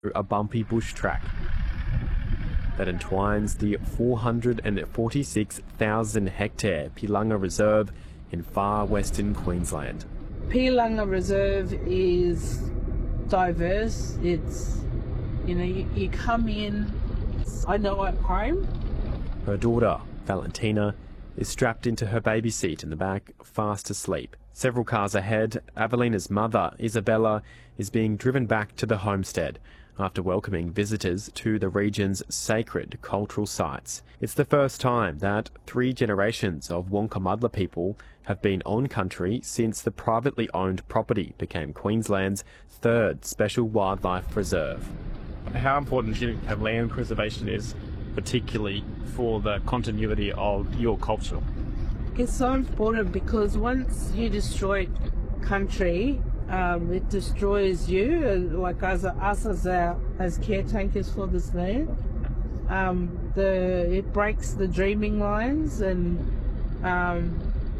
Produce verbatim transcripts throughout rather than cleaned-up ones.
a bumpy bush track that entwines the four hundred forty-six thousand hectare Pilanga Reserve in far western Queensland. Pilanga Reserve is diverse. It's, you know, you, you come in, I know at home. Her daughter, Valentina, is strapped into her baby seat in the back, fast asleep. Several cars ahead, Avelina's mother, Isabella, is being driven back to the homestead after welcoming visitors to the region's sacred cultural sites. It's the first time that three generations of Wankamudla people have been on country since the privately owned property became Queensland's third special wildlife reserve. How important do you think land preservation is, particularly for the continuity of your culture? It's so important because once you destroy country, um, it destroys you, like as us as our, as caretakers for this land. Um, the it breaks the dreaming lines and um,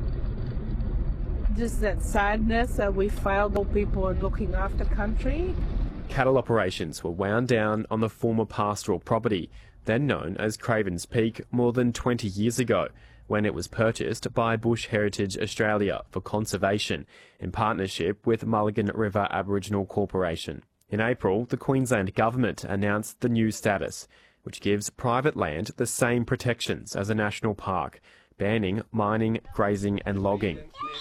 just that sadness that we failed all people at looking after country. Cattle operations were wound down on the former pastoral property, then known as Cravens Peak, more than twenty years ago, when it was purchased by Bush Heritage Australia for conservation in partnership with Mulligan River Aboriginal Corporation. In April, the Queensland Government announced the new status, which gives private land the same protections as a national park, banning mining, grazing and logging.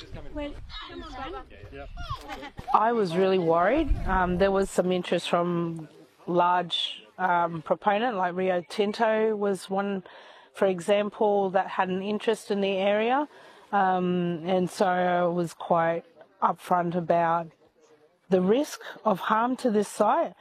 I was really worried. Um, there was some interest from large um, proponent like Rio Tinto was one, for example, that had an interest in the area, um, and so I was quite upfront about the risk of harm to this site,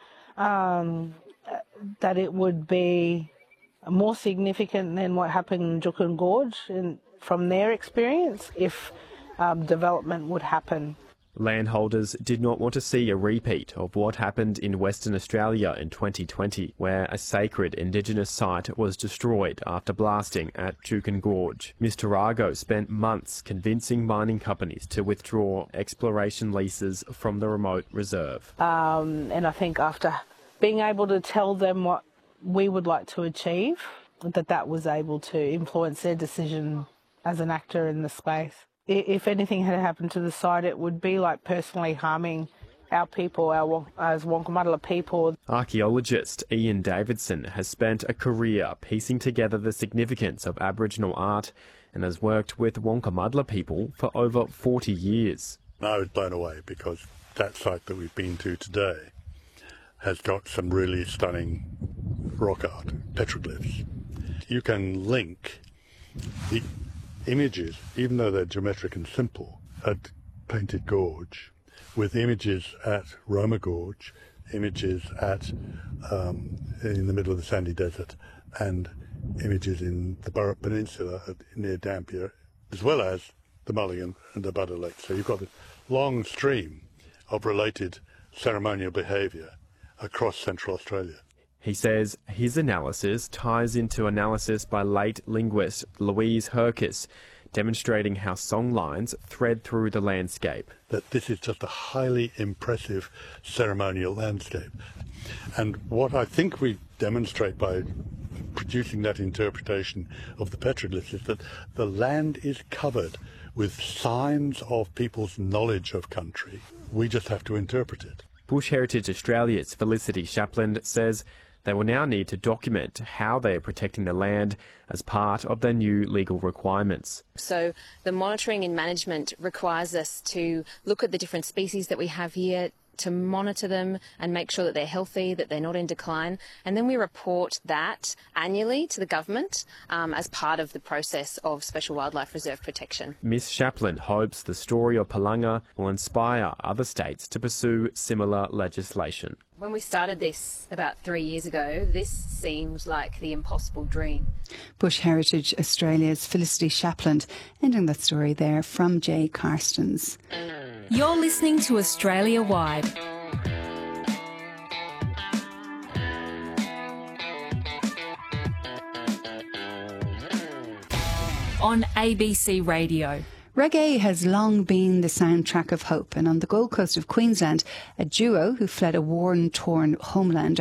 um, that it would be more significant than what happened in Juukan Gorge and from their experience if um, development would happen. Landholders did not want to see a repeat of what happened in Western Australia in twenty twenty, where a sacred Indigenous site was destroyed after blasting at Juukan Gorge. Mister Tarago spent months convincing mining companies to withdraw exploration leases from the remote reserve. Um, and I think after being able to tell them what we would like to achieve, that that was able to influence their decision as an actor in the space. If anything had happened to the site, it would be like personally harming our people, our as Wankamudla people. Archaeologist Ian Davidson has spent a career piecing together the significance of Aboriginal art and has worked with Wankamudla people for over forty years. I was blown away because that site that we've been to today has got some really stunning rock art, petroglyphs. You can link the images, even though they're geometric and simple, at Painted Gorge, with images at Roma Gorge, images at um, in the middle of the sandy desert, and images in the Burrup Peninsula at, near Dampier, as well as the Mulligan and the Butter Lake. So you've got a long stream of related ceremonial behaviour across Central Australia. He says his analysis ties into analysis by late linguist Louise Herkes, demonstrating how songlines thread through the landscape. That this is just a highly impressive ceremonial landscape. And what I think we demonstrate by producing that interpretation of the petroglyphs is that the land is covered with signs of people's knowledge of country. We just have to interpret it. Bush Heritage Australia's Felicity Shapland says they will now need to document how they are protecting the land as part of their new legal requirements. So the monitoring and management requires us to look at the different species that we have here, to monitor them and make sure that they're healthy, that they're not in decline. And then we report that annually to the government um, as part of the process of Special Wildlife Reserve protection. Miss Shapland hopes the story of Pilanga will inspire other states to pursue similar legislation. When we started this about three years ago, this seemed like the impossible dream. Bush Heritage Australia's Felicity Shapland, ending that story there from Jay Carstens. You're listening to Australia Wide. On A B C Radio. Reggae has long been the soundtrack of hope, and on the Gold Coast of Queensland, a duo who fled a war-torn homeland